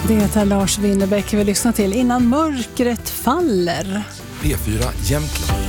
Det heter Lars Winnerbäck vi lyssnar till innan mörkret faller. P4 Jämtland.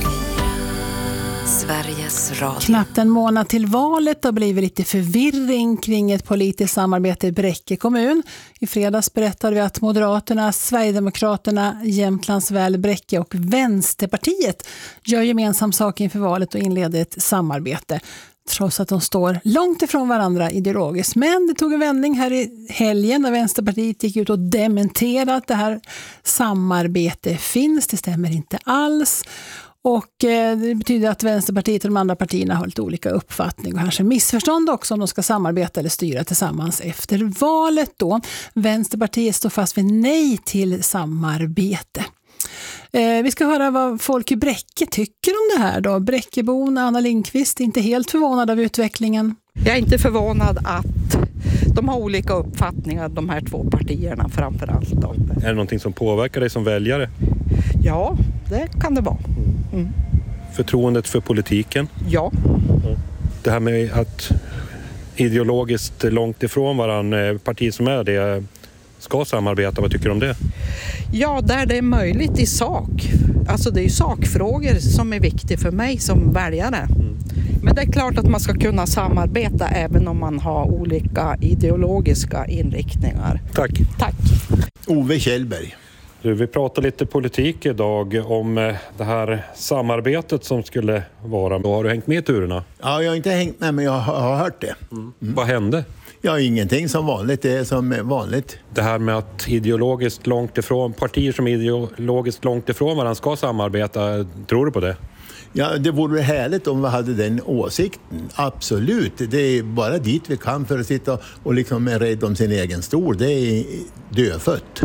Sveriges Radio. Knappt en månad till valet har blivit lite förvirring kring ett politiskt samarbete i Bräcke kommun. I fredags berättade vi att Moderaterna, Sverigedemokraterna, Jämtlands väl, Bräcke och Vänsterpartiet gör gemensam sak inför valet och inleder ett samarbete. Trots att de står långt ifrån varandra ideologiskt. Men det tog en vändning här i helgen när Vänsterpartiet gick ut och dementerade att det här samarbetet finns. Det stämmer inte alls. Och det betyder att Vänsterpartiet och de andra partierna har lite olika uppfattning och kanske missförstånd också om de ska samarbeta eller styra tillsammans efter valet då. Vänsterpartiet står fast vid nej till samarbete. Vi ska höra vad folk i Bräcke tycker om det här då. Bräckebon Anna Lindqvist är inte helt förvånad av utvecklingen. Jag är inte förvånad att de har olika uppfattningar, de här två partierna framförallt då. Är det någonting som påverkar dig som väljare? Ja, det kan det vara. Mm. Förtroendet för politiken? Ja. Det här med att ideologiskt långt ifrån varann parti som är det ska samarbeta, vad tycker du om det? Ja, där det är möjligt i sak. Alltså det är ju sakfrågor som är viktiga för mig som väljare. Men det är klart att man ska kunna samarbeta även om man har olika ideologiska inriktningar. Tack. Tack. Ove Kjellberg. Du, vi pratar lite politik idag om det här samarbetet som skulle vara. Har du hängt med i turerna? Ja, jag har inte hängt med men jag har hört det. Vad hände? Ja, ingenting som vanligt. Det är som vanligt. Det här med att ideologiskt långt ifrån, partier som ideologiskt långt ifrån varandra ska samarbeta, tror du på det? Ja, det vore härligt om vi hade den åsikten. Absolut. Det är bara dit vi kan för att sitta och liksom är rädd om sin egen stol. Det är dödfött.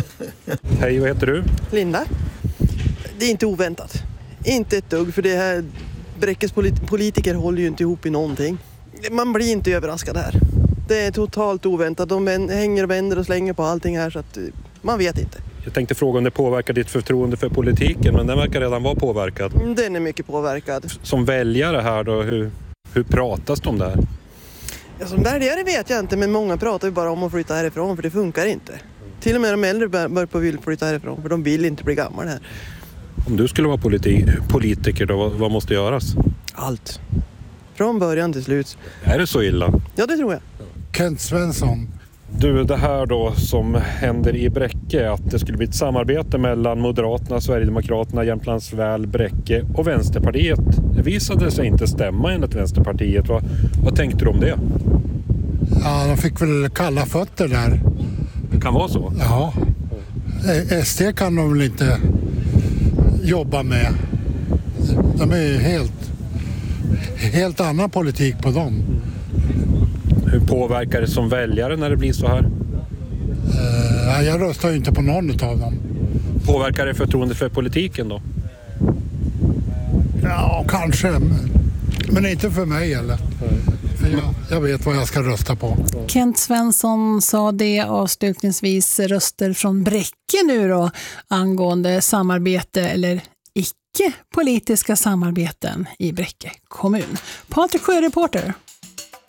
Hej, vad heter du? Linda. Det är inte oväntat. Inte ett dugg, för det här Bräckes politiker håller ju inte ihop i någonting. Man blir inte överraskad här. Det är totalt oväntat. De hänger och vänder och slänger på allting här så att man vet inte. Jag tänkte fråga om det påverkar ditt förtroende för politiken, men den verkar redan vara påverkad. Den är mycket påverkad. Som väljare här då, hur pratas det om det här? Ja, som väljare vet jag inte, men många pratar ju bara om att flytta härifrån för det funkar inte. Till och med de äldre börjar på vill flytta härifrån för de vill inte bli gamla här. Om du skulle vara politiker då, vad måste göras? Allt. Från början till slut. Är det så illa? Ja, det tror jag. Kent Svensson. Du, det här då som händer i Bräcke, att det skulle bli ett samarbete mellan Moderaterna, Sverigedemokraterna, Jämtlands väl, Bräcke och Vänsterpartiet. Det visade sig inte stämma enligt Vänsterpartiet. Vad tänkte du om det? Ja, de fick väl kalla fötter där. Det kan vara så? Ja. SD kan de väl inte jobba med. De är ju helt annan politik på dem. Hur påverkar det som väljare när det blir så här? Jag röstar ju inte på någon av dem. Påverkar det förtroendet för politiken då? Ja, kanske. Men inte för mig eller. För jag vet vad jag ska rösta på. Kent Svensson sa det, avslutningsvis röster från Bräcke nu då angående samarbete eller icke-politiska samarbeten i Bräcke kommun. Patrik Sjö, reporter.